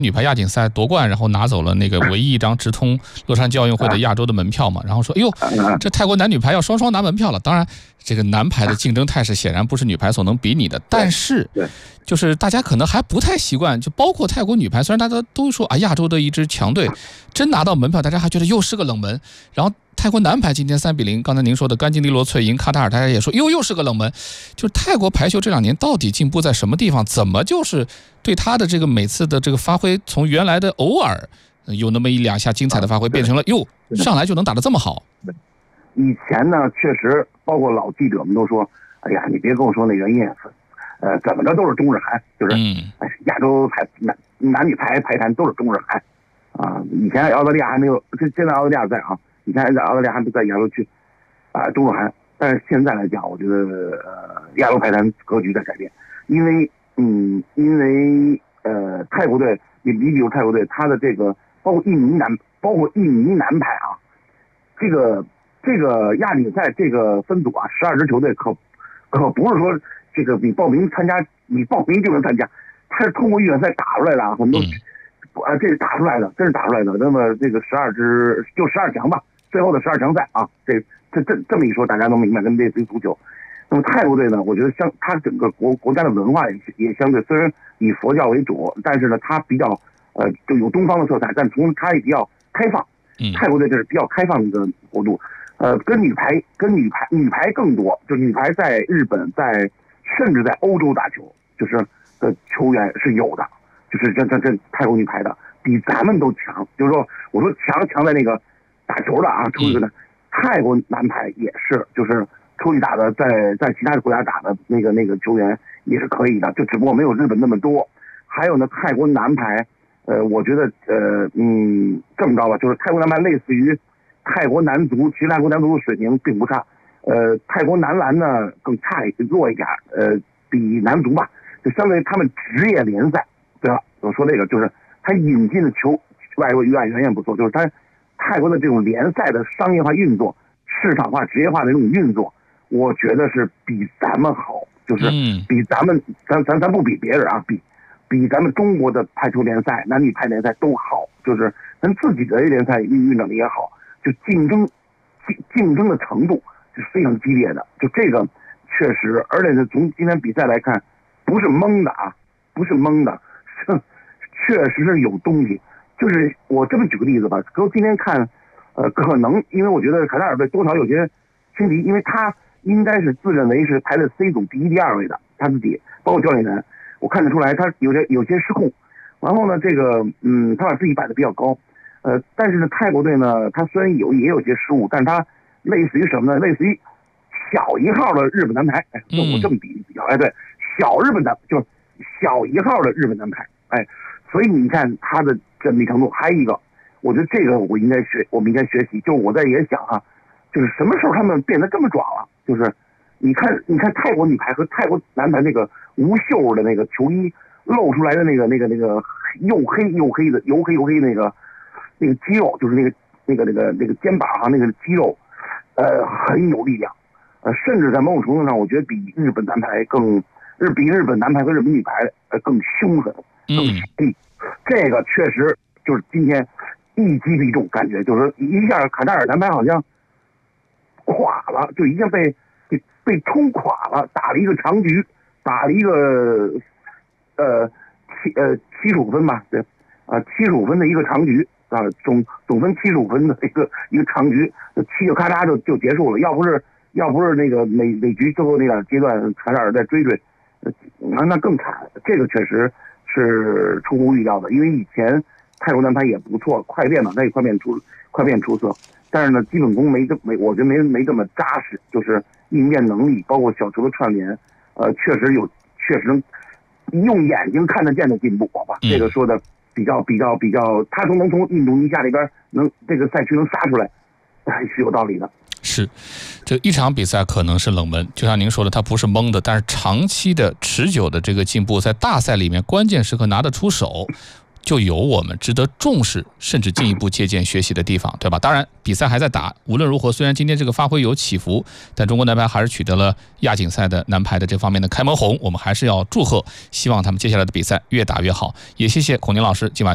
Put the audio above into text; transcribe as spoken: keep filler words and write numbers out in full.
女排亚锦赛夺冠，然后拿走了那个唯一一张直通洛杉矶奥运会的亚洲的门票嘛，然后说，哎呦，这泰国男女排要双双拿门票了。当然，这个男排的竞争态势显然不是女排所能比拟的，但是，就是大家可能还不太习惯，就包括泰国女排，虽然大家都说啊，亚洲的一支强队真拿到门票，大家还觉得又是个冷门。然后泰国男排今天三比零，刚才您说的干净利落脆赢卡塔尔，大家也说又又是个冷门。就是泰国排球这两年到底进步在什么地方？怎么就是对他的这个每次的这个发挥，从原来的偶尔有那么一两下精彩的发挥，变成了哟上来就能打得这么好？ 以前呢，确实包括老记者们都说，哎呀，你别跟我说那原因，呃，怎么着都是中日韩，就是，嗯，亚洲排男男女排排坛都是中日韩，啊，以前澳大利亚还没有，现现在澳大利亚在啊，以前在澳大利亚还不在亚洲区，啊，中日韩，但是现在来讲，我觉得呃，亚洲排坛格局在改变，因为嗯，因为呃，泰国队，你你比如泰国队，他的这个包括印尼男，包括印尼男排啊，这个。这个亚锦赛这个分组啊，十二支球队可可不是说这个你报名参加，你报名就能参加，它是通过预选赛打出来的啊，很多，啊，这是打出来的，真是打出来的。那么这个十二支就十二强吧，最后的十二强赛啊，这这这这么一说，大家能明白，跟这这足球。那么泰国队呢，我觉得相它整个国国家的文化也也相对，虽然以佛教为主，但是呢，它比较呃就有东方的色彩，但同时它也比较开放。泰国队这是比较开放的一个国度。呃，跟女排跟女排女排更多，就女排在日本在甚至在欧洲打球，就是的球员是有的，就是这这这泰国女排的比咱们都强。就是说，我说强强在那个打球的啊，出去的、嗯、泰国男排也是，就是出去打的，在在其他的国家打的那个那个球员也是可以的，就只不过没有日本那么多。还有呢，泰国男排，呃，我觉得呃嗯这么着吧，就是泰国男排类似于。泰国男足，其实泰国男足的水平并不差，呃，泰国男篮呢更差一弱一点，呃，比男足吧，就相当于他们职业联赛，对吧？我说这个就是他引进的球外国外援也不错，就是他泰国的这种联赛的商业化运作、市场化、职业化的这种运作，我觉得是比咱们好，就是比咱们咱咱咱不比别人啊，比比咱们中国的排球联赛、男女排联赛都好，就是咱自己的联赛运运转的也好。就竞争竞竞争的程度是非常激烈的，就这个确实，而且是从今天比赛来看，不是蒙的啊，不是蒙的，是确实是有东西。就是我这么举个例子吧，哥今天看，呃，可能因为我觉得卡塔尔队多少有些轻敌，因为他应该是自认为是排在 C 组第一、第二位的，他自己包括教练员，我看得出来他有些有些失控。然后呢，这个嗯，他把自己摆的比较高。呃，但是呢，泰国队呢，他虽然有也有些失误，但是他类似于什么呢？类似于小一号的日本男排，哎，我这么比比较，哎，对，小日本的就是小一号的日本男排，哎，所以你看他的缜密程度。还有一个，我觉得这个我应该学，我们应该学习。就我在也想啊，就是什么时候他们变得这么壮了？就是你看，你看泰国女排和泰国男排那个无袖的那个球衣露出来的那个那个那个又黑又黑的黝黑黝黑那个。那个肌肉就是那个那个那个那个肩膀上那个肌肉，呃，很有力量，呃，甚至在某种程度上，我觉得比日本男排更日比日本男排和日本女排呃更凶狠，更犀利。这个确实就是今天一击必中，感觉就是一下卡塔尔男排好像垮了，就一下被被被冲垮了，打了一个长局，打了一个呃七呃七十五分吧，对啊，七十五分的一个长局。啊，总总分七十五分的一个一个长局，七就咔嚓就就结束了。要不是要不是那个每每局最后那点阶段，卡塔尔再追追，那那更惨。这个确实是出乎意料的，因为以前泰国男排也不错，快变嘛，他也快变出快变出色，但是呢，基本功没这没，我觉得没没这么扎实，就是应变能力，包括小球的串联，呃，确实有确实能用眼睛看得见的进步，好吧，这个说的。比较比较比较，他从能从印度尼西亚那边能这个赛区能杀出来，还是有道理的。 是，这一场比赛可能是冷门，就像您说的，它不是蒙的，但是长期的、持久的这个进步，在大赛里面关键时刻拿得出手，就有我们值得重视，甚至进一步借鉴学习的地方，对吧？当然，比赛还在打，无论如何，虽然今天这个发挥有起伏，但中国男排还是取得了亚锦赛的男排的这方面的开门红，我们还是要祝贺，希望他们接下来的比赛越打越好。也谢谢孔宁老师今晚。